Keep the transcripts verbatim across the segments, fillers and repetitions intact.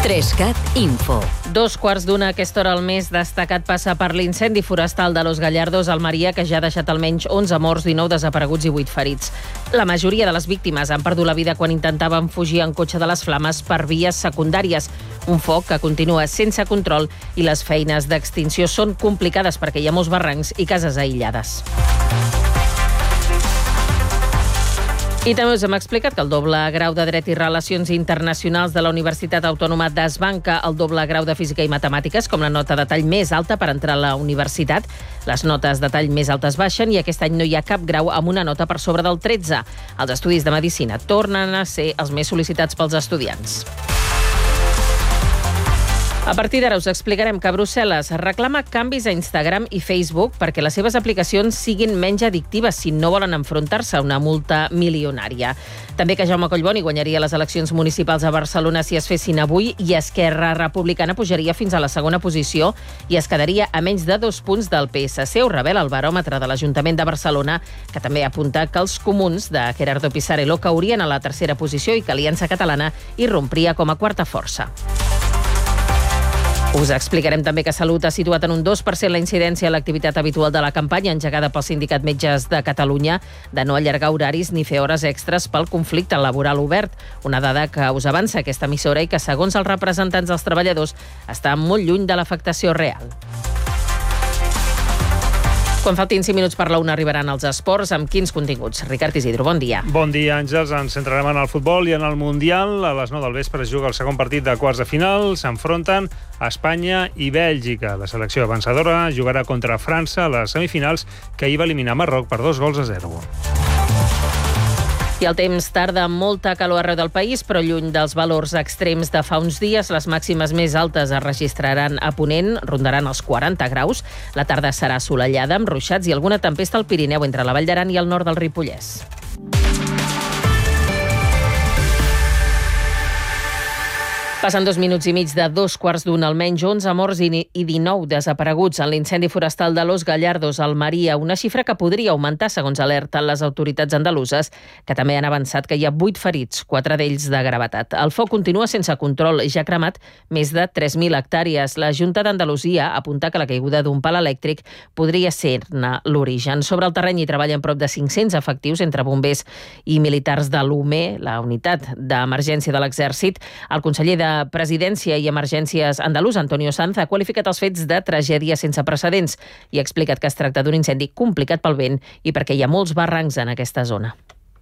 Trescat Info. Dos quarts d'una a aquesta hora. El més destacat passa per l'incendi forestal de Los Gallardos, Almeria, que ja ha deixat almenys onze morts, dinou desapareguts i vuit ferits. La majoria de les víctimes han perdut la vida quan intentaven fugir en cotxe de les flames per vies secundàries. Un foc que continua sense control i les feines d'extinció són complicades perquè hi ha molts barrancs i cases aïllades. I també us hem explicat que el doble grau de Dret i Relacions Internacionals de la Universitat Autònoma desbanca el doble grau de Física i Matemàtiques com la nota de tall més alta per entrar a la universitat. Les notes de tall més altes baixen i aquest any no hi ha cap grau amb una nota per sobre del tretze. Els estudis de Medicina tornen a ser els més sol·licitats pels estudiants. A partir d'ara us explicarem que Brussel·les reclama canvis a Instagram i Facebook perquè les seves aplicacions siguin menys addictives si no volen enfrontar-se a una multa milionària. També que Jaume Collboni guanyaria les eleccions municipals a Barcelona si es fessin avui i Esquerra Republicana pujaria fins a la segona posició i es quedaria a menys de dos punts del P S C. Ho revela el baròmetre de l'Ajuntament de Barcelona, que també apunta que els comuns de Gerardo Pisarello caurien a la tercera posició i que Aliança Catalana irrompria com a quarta força. Us explicarem també que Salut ha situat en un dos per cent la incidència a l'activitat habitual de la campanya engegada pel Sindicat Metges de Catalunya de no allargar horaris ni fer hores extres pel conflicte laboral obert. Una dada que us avança aquesta emissora i que, segons els representants dels treballadors, està molt lluny de l'afectació real. Quan faltin cinc minuts per la una arribaran els esports. Amb quins continguts? Ricard Isidro, bon dia. Bon dia, Àngels. Ens centrarem en el futbol i en el Mundial. A les nou del vespre es juga el segon partit de quarts de final. S'enfronten Espanya i Bèlgica. La selecció avançadora jugarà contra França a les semifinals, que ahir va eliminar Marroc per dos gols a zero. I el temps tarda amb molta calor arreu del país, però lluny dels valors extrems de fa uns dies. Les màximes més altes es registraran a Ponent, rondaran els quaranta graus. La tarda serà assolellada, amb ruixats i alguna tempesta al Pirineu entre la Vall d'Aran i el nord del Ripollès. Passen dos minuts i mig de dos quarts d'una, almenys onze morts i dinou desapareguts en l'incendi forestal de Los Gallardos, Almeria, una xifra que podria augmentar, segons alerten les autoritats andaluses, que també han avançat que hi ha vuit ferits, quatre d'ells de gravetat. El foc continua sense control i ja ha cremat més de tres mil hectàrees. La Junta d'Andalusia apunta que la caiguda d'un pal elèctric podria ser-ne l'origen. Sobre el terreny hi treballen prop de cinc-cents efectius entre bombers i militars de l'U M E, la unitat d'emergència de l'exèrcit. El conseller de Presidència i Emergències andalús, Antonio Sanz, ha qualificat els fets de tragèdia sense precedents i ha explicat que es tracta d'un incendi complicat pel vent i perquè hi ha molts barrancs en aquesta zona.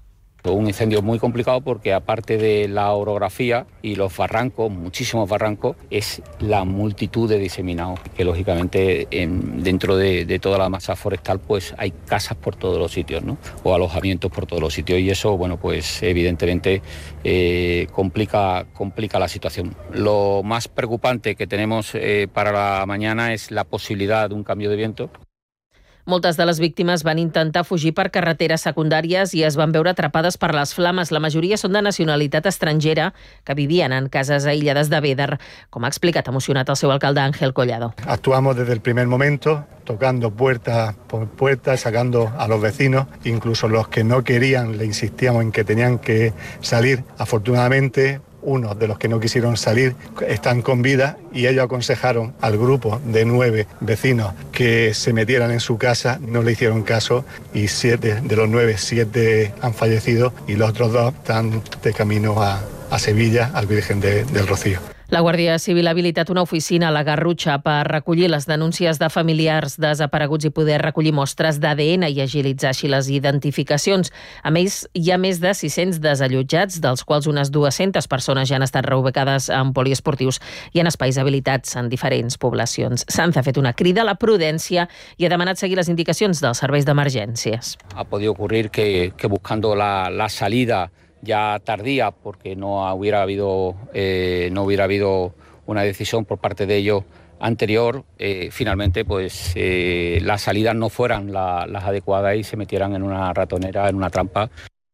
Un incendio muy complicado porque, aparte de la orografía y los barrancos, muchísimos barrancos, es la multitud de diseminados, que lógicamente en, dentro de, de toda la masa forestal pues hay casas por todos los sitios, ¿no? O alojamientos por todos los sitios, y eso, bueno, pues evidentemente eh, complica, complica la situación. Lo más preocupante que tenemos eh, para la mañana es la posibilidad de un cambio de viento. Moltes de les víctimes van intentar fugir per carreteres secundàries i es van veure atrapades per les flames. La majoria són de nacionalitat estrangera que vivien en cases aïllades de Béder, com ha explicat emocionat el seu alcalde Ángel Collado. Actuamos desde el primer momento, tocando puerta por puerta, sacando a los vecinos, incluso los que no querían, le insistíamos en que tenían que salir. Afortunadamente, unos de los que no quisieron salir están con vida y ellos aconsejaron al grupo de nueve vecinos que se metieran en su casa. No le hicieron caso y siete de los nueve, siete han fallecido y los otros dos están de camino a, a Sevilla, al Virgen de, del Rocío. La Guàrdia Civil ha habilitat una oficina a la Garrotxa per recollir les denúncies de familiars desapareguts i poder recollir mostres d'A D N i agilitzar així les identificacions. A més, hi ha més de sis-cents desallotjats, dels quals unes dues-centes persones ja han estat reubicades en poliesportius i en espais habilitats en diferents poblacions. Sanz ha fet una crida a la prudència i ha demanat seguir les indicacions dels serveis d'emergències. Ha podido ocurrir que, que buscando la, la salida ya tardía, porque no hubiera habido eh, no hubiera habido una decisión por parte de ellos anterior, eh, finalmente pues eh, las salidas no fueran la, las adecuadas y se metieran en una ratonera, en una trampa.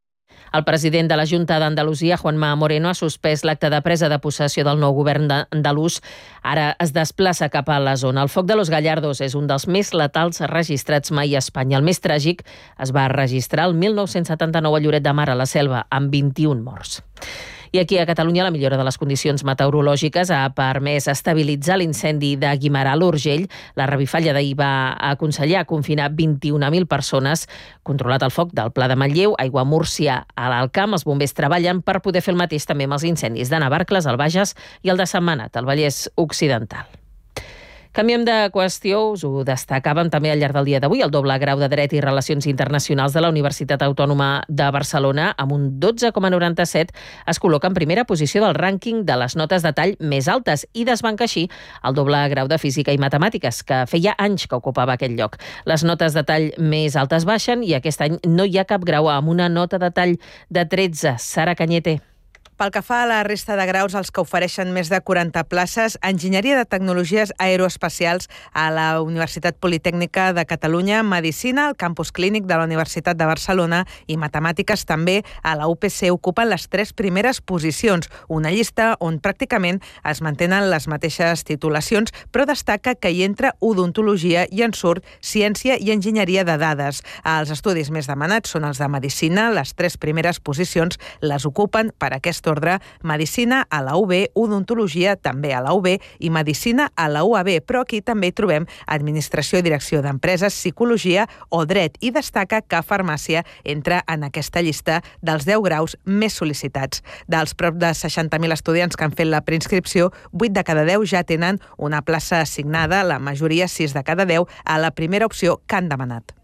El president de la Junta d'Andalusia, Juanma Moreno, ha suspès l'acte de presa de possessió del nou govern andalús. Ara es desplaça cap a la zona. El foc de Los Gallardos és un dels més letals registrats mai a Espanya. El més tràgic es va registrar el mil nou-cents setanta-nou a Lloret de Mar, a la Selva, amb vint-i-un morts. I aquí a Catalunya la millora de les condicions meteorològiques ha permès estabilitzar l'incendi de Guimerà a l'Urgell. La revifalla d'ahir va aconsellar confinar vint-i-una mil persones. Controlat el foc del Pla de Manlleu, Aigua Múrcia a l'Alt Camp, els bombers treballen per poder fer el mateix també amb els incendis de Navarcles, al Bages i el de Sentmenat, al Vallès Occidental. Canviem de qüestió, us ho destacàvem també al llarg del dia d'avui. El doble grau de Dret i Relacions Internacionals de la Universitat Autònoma de Barcelona, amb un dotze coma noranta-set, es col·loca en primera posició del rànquing de les notes de tall més altes i desbanca així el doble grau de Física i Matemàtiques, que feia anys que ocupava aquest lloc. Les notes de tall més altes baixen i aquest any no hi ha cap grau amb una nota de tall de tretze. Sara Cañete. Pel que fa a la resta de graus, els que ofereixen més de quaranta places, Enginyeria de Tecnologies Aeroespacials a la Universitat Politècnica de Catalunya, Medicina al Campus Clínic de la Universitat de Barcelona i Matemàtiques també a la U P C ocupen les tres primeres posicions, una llista on pràcticament es mantenen les mateixes titulacions, però destaca que hi entra odontologia i en surt ciència i enginyeria de dades. Els estudis més demanats són els de Medicina, les tres primeres posicions les ocupen per aquest ordre Medicina a la U B, Odontologia també a la U B i Medicina a la U A B, però aquí també hi trobem Administració i Direcció d'Empreses, Psicologia o Dret, i destaca que Farmàcia entra en aquesta llista dels deu graus més sol·licitats. Dels prop de seixanta mil estudiants que han fet la preinscripció, vuit de cada deu ja tenen una plaça assignada, la majoria sis de cada deu a la primera opció que han demanat.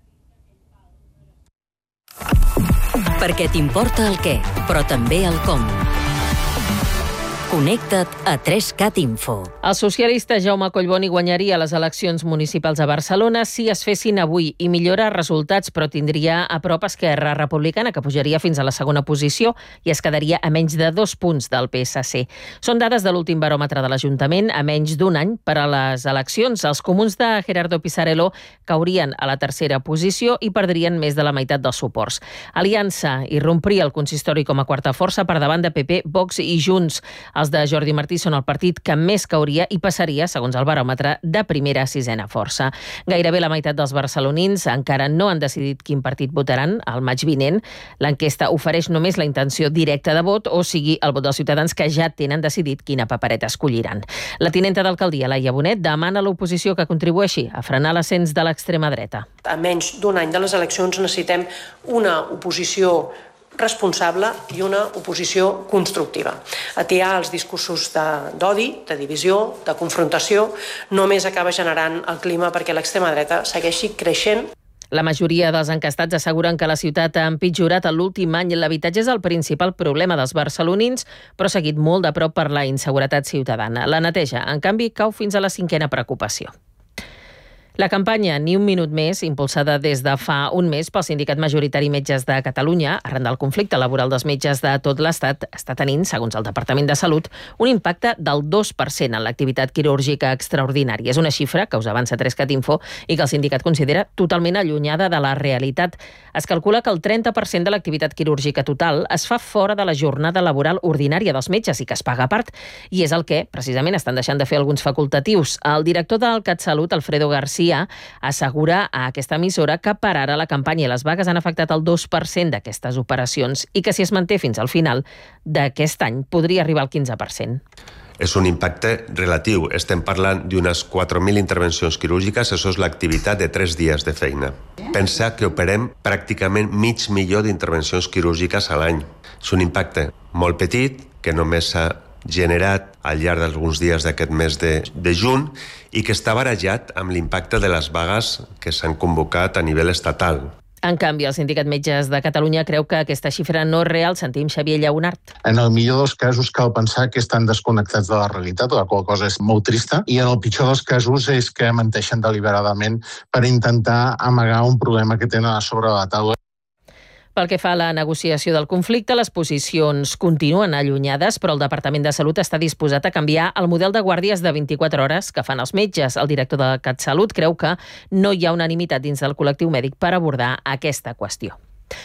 Perquè t'importa el què, però també el com. Connecta't a tres cat Info. El socialista Jaume Collboni guanyaria les eleccions municipals a Barcelona si es fessin avui i millora resultats, però tindria a prop Esquerra Republicana, que pujaria fins a la segona posició i es quedaria a menys de dos punts del P S C. Són dades de l'últim baròmetre de l'Ajuntament a menys d'un any per a les eleccions. Els comuns de Gerardo Pisarello caurien a la tercera posició i perdrien més de la meitat dels suports. Aliança irrompria el consistori com a quarta força per davant de P P, Vox i Junts. Els de Jordi Martí són el partit que més cauria i passaria, segons el baròmetre, de primera a sisena força. Gairebé la meitat dels barcelonins encara no han decidit quin partit votaran al maig vinent. L'enquesta ofereix només la intenció directa de vot, o sigui, el vot dels ciutadans que ja tenen decidit quina papereta escolliran. La tinenta d'alcaldia, Laia Bonet, demana a l'oposició que contribueixi a frenar l'ascens de l'extrema dreta. A menys d'un any de les eleccions necessitem una oposició responsable i una oposició constructiva. Atiar els discursos d'odi, de, de divisió, de confrontació, només acaba generant el clima perquè l'extrema dreta segueixi creixent. La majoria dels encastats asseguren que la ciutat ha empitjorat en l'últim any. L'habitatge és el principal problema dels barcelonins, però seguit molt de prop per la inseguretat ciutadana. La neteja, en canvi, cau fins a la cinquena preocupació. La campanya Ni un minut més, impulsada des de fa un mes pel Sindicat Majoritari Metges de Catalunya, arran del conflicte laboral dels metges de tot l'Estat, està tenint, segons el Departament de Salut, un impacte del dos per cent en l'activitat quirúrgica extraordinària. És una xifra que us avança tres cat Info i que el sindicat considera totalment allunyada de la realitat. Es calcula que el trenta per cent de l'activitat quirúrgica total es fa fora de la jornada laboral ordinària dels metges i que es paga a part, i és el que, precisament, estan deixant de fer alguns facultatius. El director del CatSalut, Alfredo García, assegura a aquesta emissora que per ara la campanya i les vagues han afectat el dos per cent d'aquestes operacions i que si es manté fins al final d'aquest any podria arribar al quinze per cent. És un impacte relatiu. Estem parlant d'unes quatre mil intervencions quirúrgiques, això és l'activitat de tres dies de feina. Pensa que operem pràcticament mig milió d'intervencions quirúrgiques a l'any. És un impacte molt petit que només s'ha generat al llarg d'alguns dies d'aquest mes de, de juny i que està barejat amb l'impacte de les vagues que s'han convocat a nivell estatal. En canvi, el Sindicat Metges de Catalunya creu que aquesta xifra no és real. Sentim Xavier Llaunart. En el millor dels casos cal pensar que estan desconnectats de la realitat, la qual cosa és molt trista, i en el pitjor dels casos és que menteixen deliberadament per intentar amagar un problema que tenen a sobre la taula. Pel que fa a la negociació del conflicte, les posicions continuen allunyades, però el Departament de Salut està disposat a canviar el model de guàrdies de vint-i-quatre hores que fan els metges. El director de CatSalut creu que no hi ha unanimitat dins del col·lectiu mèdic per abordar aquesta qüestió.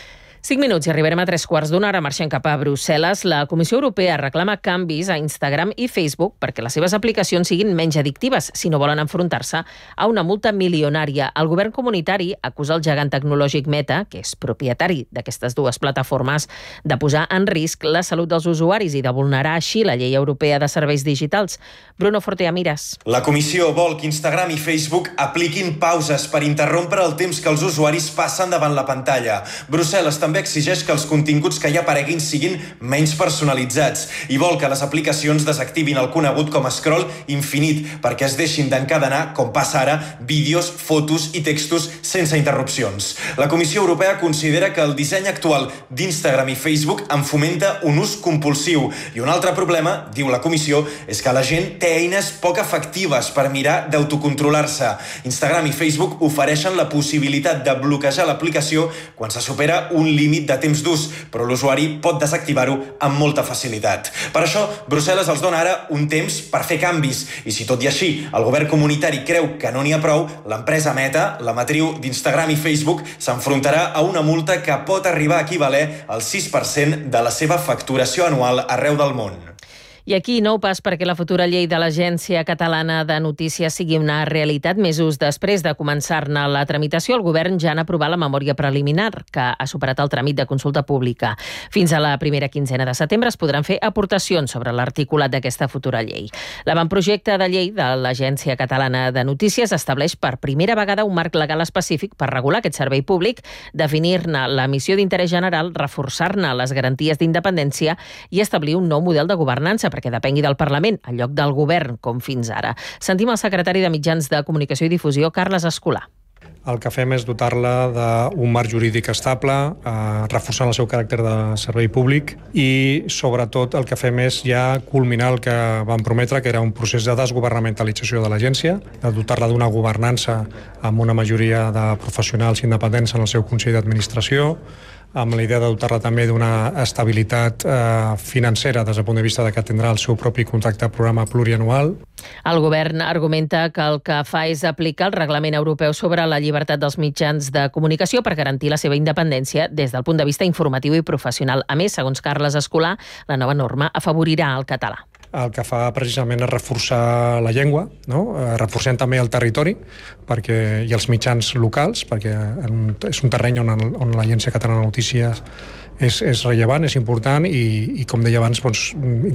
Cinc minuts i arribarem a tres quarts d'una hora marxant cap a Brussel·les. La Comissió Europea reclama canvis a Instagram i Facebook perquè les seves aplicacions siguin menys addictives si no volen enfrontar-se a una multa milionària. El govern comunitari acusa el gegant tecnològic Meta, que és propietari d'aquestes dues plataformes, de posar en risc la salut dels usuaris i de vulnerar així la llei europea de serveis digitals. Bruno Forteamires. La Comissió vol que Instagram i Facebook apliquin pauses per interrompre el temps que els usuaris passen davant la pantalla. Brussel·les també exigeix que els continguts que hi apareguin siguin menys personalitzats i vol que les aplicacions desactivin el conegut com a scroll infinit perquè es deixin d'encadenar, com passa ara, vídeos, fotos i textos sense interrupcions. La Comissió Europea considera que el disseny actual d'Instagram i Facebook en fomenta un ús compulsiu i un altre problema, diu la Comissió, és que la gent té eines poc efectives per mirar d'autocontrolar-se. Instagram i Facebook ofereixen la possibilitat de bloquejar l'aplicació quan se supera un límit de temps d'ús, però l'usuari pot desactivar-ho amb molta facilitat. Per això, Brussel·les els dona ara un temps per fer canvis i si tot i així el govern comunitari creu que no n'hi ha prou, l'empresa Meta, la matriu d'Instagram i Facebook, s'enfrontarà a una multa que pot arribar a equivaler al sis per cent de la seva facturació anual arreu del món. I aquí nou pas perquè la futura llei de l'Agència Catalana de Notícies sigui una realitat. Mesos després de començar-ne la tramitació, el govern ja n'ha aprovat la memòria preliminar, que ha superat el tràmit de consulta pública. Fins a la primera quinzena de setembre es podran fer aportacions sobre l'articulat d'aquesta futura llei. L'avantprojecte de llei de l'Agència Catalana de Notícies estableix per primera vegada un marc legal específic per regular aquest servei públic, definir-ne la missió d'interès general, reforçar-ne les garanties d'independència i establir un nou model de governança perquè depengui del Parlament, en lloc del govern, com fins ara. Sentim el secretari de Mitjans de Comunicació i Difusió, Carles Escolà. El que fem és dotar-la d'un marc jurídic estable, eh, reforçant el seu caràcter de servei públic i, sobretot, el que fem és ja culminar el que vam prometre, que era un procés de desgovernamentalització de l'agència, de dotar-la d'una governança amb una majoria de professionals independents en el seu Consell d'Administració, amb la idea de dotar-la també d'una estabilitat eh, financera des del punt de vista de que tindrà el seu propi contracte programa plurianual. El govern argumenta que el que fa és aplicar el reglament europeu sobre la llibertat dels mitjans de comunicació per garantir la seva independència des del punt de vista informatiu i professional. A més, segons Carles Escolà, la nova norma afavorirà el català. El que fa precisament és reforçar la llengua, no? Reforcem també el territori perquè, i els mitjans locals, perquè és un terreny on, on l'Agència Catalana de Notícies és, és rellevant, és important i, i com deia abans, doncs,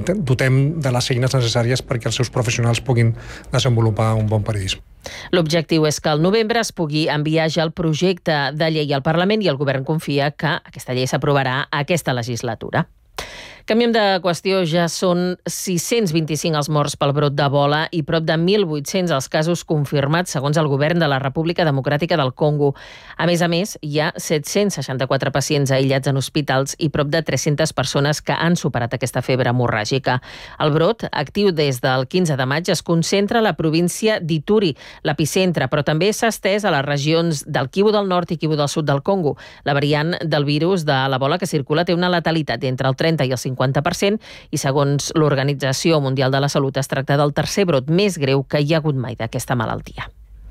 dotem de les eines necessàries perquè els seus professionals puguin desenvolupar un bon periodisme. L'objectiu és que al novembre es pugui enviar ja el projecte de llei al Parlament i el govern confia que aquesta llei s'aprovarà aquesta legislatura. Canviem de qüestió, ja són sis-cents vint-i-cinc els morts pel brot d'Ebola i prop de mil vuit-cents els casos confirmats segons el govern de la República Democràtica del Congo. A més a més, hi ha set-cents seixanta-quatre pacients aïllats en hospitals i prop de tres-centes persones que han superat aquesta febre hemorràgica. El brot, actiu des del quinze de maig, es concentra a la província d'Ituri, l'epicentre, però també s'ha estès a les regions del Kivu del Nord i Kivu del Sud del Congo. La variant del virus de l'Ebola que circula té una letalitat entre el trenta i el cinquanta per cent i, segons l'Organització Mundial de la Salut, es tracta del tercer brot més greu que hi ha hagut mai d'aquesta malaltia.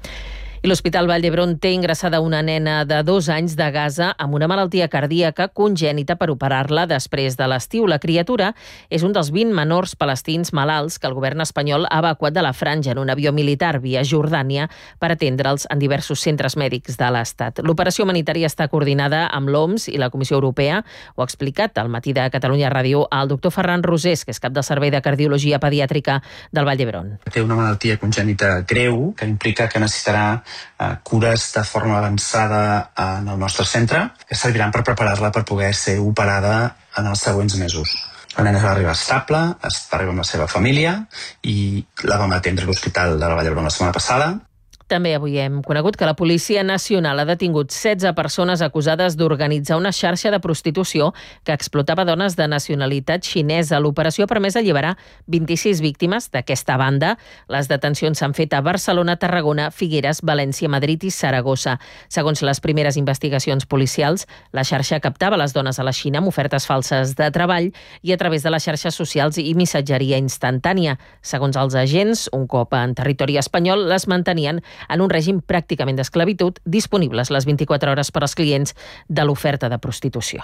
I l'Hospital Vall d'Hebron té ingressada una nena de dos anys de Gaza amb una malaltia cardíaca congènita per operar-la després de l'estiu. La criatura és un dels vint menors palestins malalts que el govern espanyol ha evacuat de la franja en un avió militar via Jordània per atendre'ls en diversos centres mèdics de l'Estat. L'operació humanitària està coordinada amb l'O M S i la Comissió Europea. Ho ha explicat al matí de Catalunya Ràdio el doctor Ferran Rosés, que és cap del Servei de Cardiologia Pediàtrica del Vall d'Hebron. Té una malaltia congènita greu que implica que necessitarà Uh, cures de forma avançada en el nostre centre que serviran per preparar-la per poder ser operada en els següents mesos. La nena va arribar estable, va arribar amb la seva família i la vam atendre a l'Hospital de la Vall d'Hebron la setmana passada. També avui hem conegut que la Policia Nacional ha detingut setze persones acusades d'organitzar una xarxa de prostitució que explotava dones de nacionalitat xinesa. L'operació ha permès alliberar vint-i-sis víctimes d'aquesta banda. Les detencions s'han fet a Barcelona, Tarragona, Figueres, València, Madrid i Saragossa. Segons les primeres investigacions policials, la xarxa captava les dones a la Xina amb ofertes falses de treball i a través de les xarxes socials i missatgeria instantània. Segons els agents, un cop en territori espanyol, les mantenien en un règim pràcticament d'esclavitud, disponibles les vint-i-quatre hores per als clients de l'oferta de prostitució.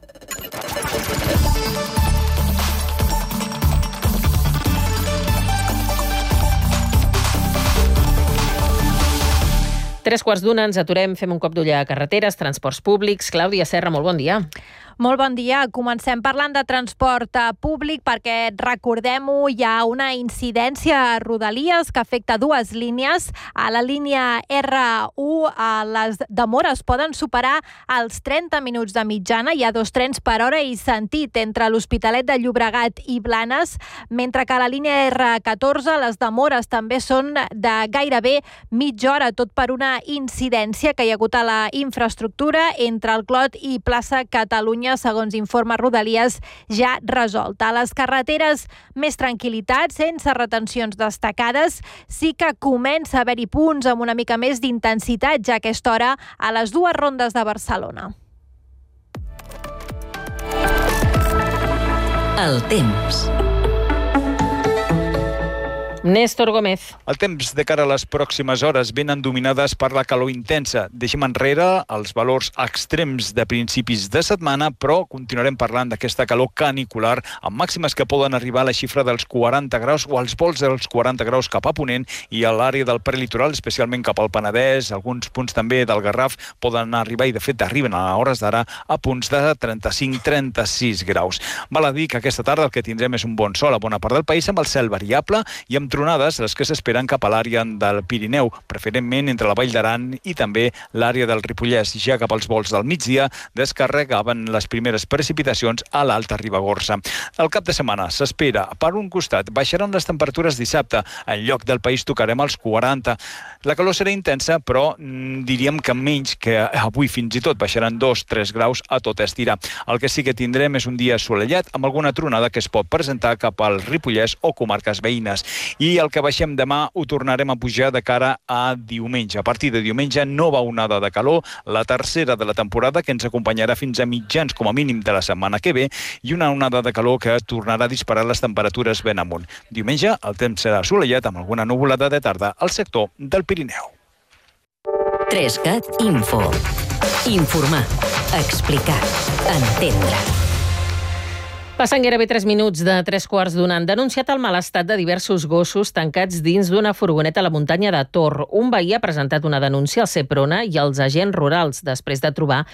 Tres quarts d'una, ens aturem, fem un cop d'ull a carreteres, transports públics. Clàudia Serra, molt bon dia. Molt bon dia. Comencem parlant de transport públic perquè, recordem-ho, hi ha una incidència a Rodalies que afecta dues línies. A la línia erre u les demores poden superar els trenta minuts de mitjana. Hi ha dos trens per hora i sentit entre l'Hospitalet de Llobregat i Blanes, mentre que a la línia erre catorze les demores també són de gairebé mitja hora, tot per una incidència que hi ha hagut a la infraestructura entre el Clot i plaça Catalunya, segons informa Rodalies, ja resolta. A les carreteres, més tranquil·litat, sense retencions destacades. Sí que comença a haver-hi punts amb una mica més d'intensitat ja a aquesta hora a les dues rondes de Barcelona. El temps. Néstor Gómez. El temps de cara a les pròximes hores venen dominades per la calor intensa. Deixem enrere els valors extrems de principis de setmana, però continuarem parlant d'aquesta calor canicular amb màximes que poden arribar a la xifra dels quaranta graus o als volts dels quaranta graus cap a Ponent i a l'àrea del prelitoral, especialment cap al Penedès, alguns punts també del Garraf poden arribar i de fet arriben a hores d'ara a punts de trenta-cinc a trenta-sis graus. Val a dir que aquesta tarda el que tindrem és un bon sol a bona part del país amb el cel variable i amb tronades les que s'esperen cap a l'àrea del Pirineu, preferentment entre la Vall d'Aran i també l'àrea del Ripollès. Ja cap als volts del migdia descarregaven les primeres precipitacions a l'Alta Ribagorça. El cap de setmana s'espera, per un costat, baixaran les temperatures dissabte. En lloc del país tocarem els quaranta. La calor serà intensa, però mm, diríem que menys que avui, fins i tot baixaran dos a tres graus a tot estirar. El que sí que tindrem és un dia assolellat amb alguna tronada que es pot presentar cap al Ripollès o comarques veïnes. I el que baixem demà ho tornarem a pujar de cara a diumenge. A partir de diumenge, nova onada de calor, la tercera de la temporada, que ens acompanyarà fins a mitjans com a mínim de la setmana que ve, i una onada de calor que tornarà a disparar les temperatures ben amunt. Diumenge el temps serà assolellat amb alguna nuvolada de tarda al sector del Pirineu. tres cat Info. Informar, explicar, entendre. Passen gairebé tres minuts de tres quarts d'una. Han denunciat el mal estat de diversos gossos tancats dins d'una furgoneta a la muntanya de Tor. Un veí ha presentat una denúncia al Seprona i als agents rurals després de trobar